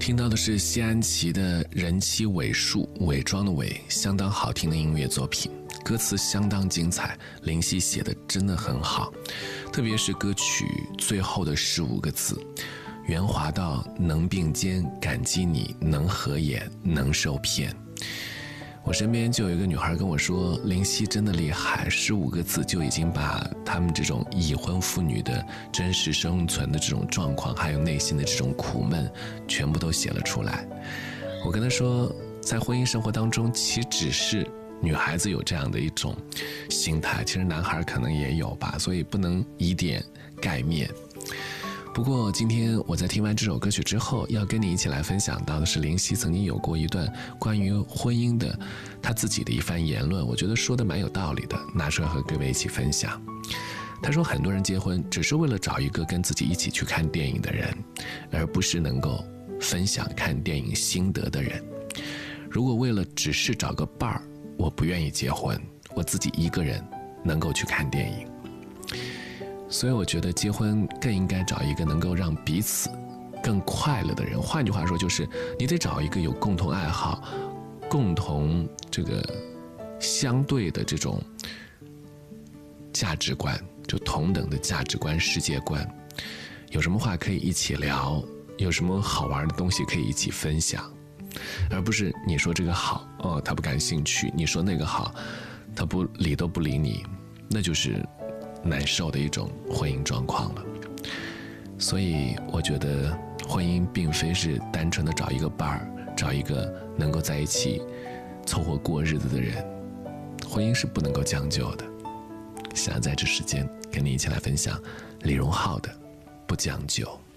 听到的是谢安琪的人妻伪术，伪装的伪，相当好听的音乐作品，歌词相当精彩，林夕写的真的很好，特别是歌曲最后的15个字，圆滑到能并肩，感激你能合眼，能受骗。我身边就有一个女孩跟我说，林夕真的厉害，15个字就已经把他们这种已婚妇女的真实生存的这种状况，还有内心的这种苦闷全部都写了出来。我跟她说，在婚姻生活当中，其实只是女孩子有这样的一种心态，其实男孩可能也有吧，所以不能以点盖面。不过今天我在听完这首歌曲之后，要跟你一起来分享到的是林夕曾经有过一段关于婚姻的他自己的一番言论，我觉得说的蛮有道理的，拿出来和各位一起分享。他说，很多人结婚只是为了找一个跟自己一起去看电影的人，而不是能够分享看电影心得的人。如果为了只是找个伴儿，我不愿意结婚，我自己一个人能够去看电影。所以我觉得结婚更应该找一个能够让彼此更快乐的人，换句话说，就是你得找一个有共同爱好，共同这个相对的这种价值观，就同等的价值观世界观，有什么话可以一起聊，有什么好玩的东西可以一起分享，而不是你说这个好他不感兴趣，你说那个好他不理都不理你，那就是难受的一种婚姻状况了。所以我觉得婚姻并非是单纯的找一个伴儿，找一个能够在一起凑合过日子的人，婚姻是不能够将就的。想在这时间跟你一起来分享李荣浩的不将就。